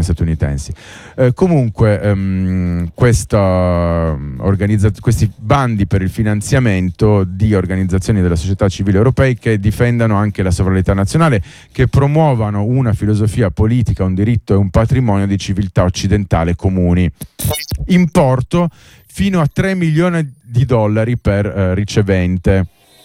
statunitensi. Comunque questi bandi per il finanziamento di organizzazioni della società civile europei che difendano anche la sovranità nazionale, che promuovano una filosofia politica, un diritto e un patrimonio di civiltà occidentale comuni. Importo fino a $3 milioni per ricevente.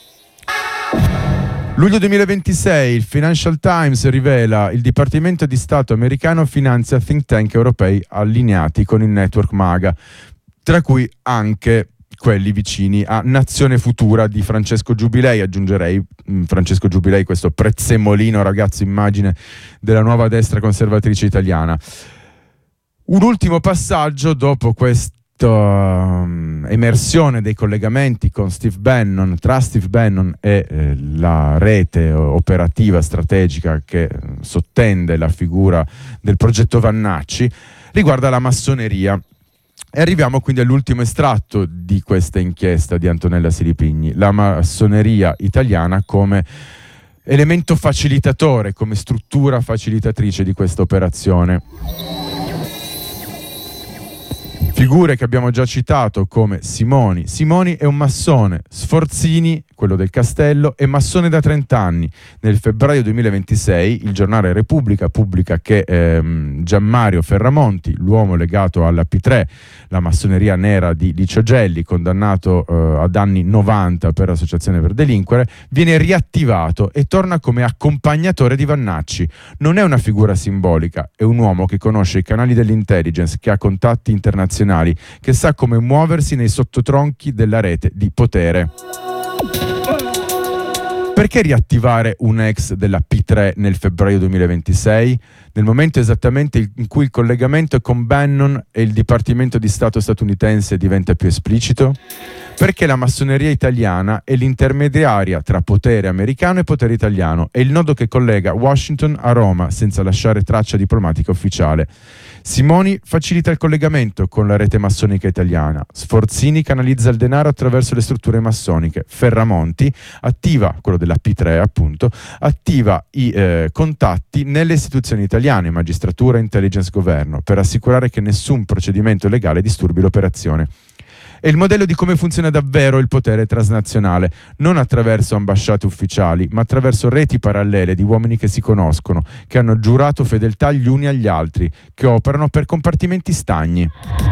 Luglio 2026, il Financial Times rivela: il Dipartimento di Stato americano finanzia think tank europei allineati con il network MAGA, tra cui anche quelli vicini a Nazione Futura di Francesco Giubilei. Aggiungerei Francesco Giubilei, questo prezzemolino, ragazzo immagine della nuova destra conservatrice italiana. Un ultimo passaggio dopo questa emersione dei collegamenti con tra Steve Bannon e la rete operativa strategica che sottende la figura del progetto Vannacci, riguarda la massoneria. E arriviamo quindi all'ultimo estratto di questa inchiesta di Antonella Silipigni: la massoneria italiana come elemento facilitatore, come struttura facilitatrice di questa operazione. Figure che abbiamo già citato come Simoni è un massone, Sforzini, quello del Castello, è massone da 30 anni. Nel febbraio 2026 il giornale Repubblica pubblica che Gianmario Ferramonti, l'uomo legato alla P3, la massoneria nera di Licio Gelli, condannato ad anni 90 per associazione per delinquere, viene riattivato e torna come accompagnatore di Vannacci. Non è una figura simbolica, è un uomo che conosce i canali dell'intelligence, che ha contatti internazionali, che sa come muoversi nei sottotronchi della rete di potere. Perché riattivare un ex della P3 nel febbraio 2026, nel momento esattamente in cui il collegamento con Bannon e il Dipartimento di Stato statunitense diventa più esplicito? Perché la massoneria italiana è l'intermediaria tra potere americano e potere italiano, è il nodo che collega Washington a Roma senza lasciare traccia diplomatica ufficiale. Simoni facilita il collegamento con la rete massonica italiana, Sforzini canalizza il denaro attraverso le strutture massoniche, Ferramonti attiva, quello della P3 appunto, attiva i contatti nelle istituzioni italiane, magistratura, intelligence, governo, per assicurare che nessun procedimento legale disturbi l'operazione. È il modello di come funziona davvero il potere transnazionale, non attraverso ambasciate ufficiali, ma attraverso reti parallele di uomini che si conoscono, che hanno giurato fedeltà gli uni agli altri, che operano per compartimenti stagni.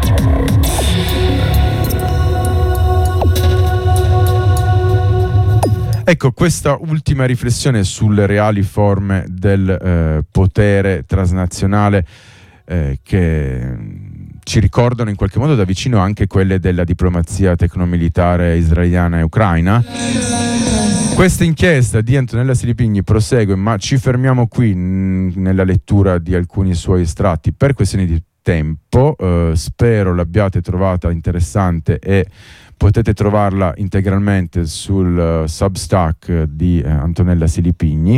Ecco, questa ultima riflessione sulle reali forme del potere transnazionale che ci ricordano in qualche modo da vicino anche quelle della diplomazia tecnomilitare israeliana e ucraina. Questa inchiesta di Antonella Silipigni prosegue, ma ci fermiamo qui nella lettura di alcuni suoi estratti per questioni di tempo. Spero l'abbiate trovata interessante e potete trovarla integralmente sul Substack di Antonella Silipigni.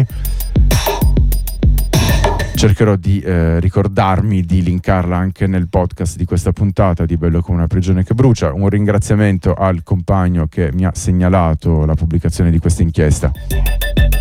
Cercherò di ricordarmi di linkarla anche nel podcast di questa puntata di Bello come una prigione che brucia. Un ringraziamento al compagno che mi ha segnalato la pubblicazione di questa inchiesta.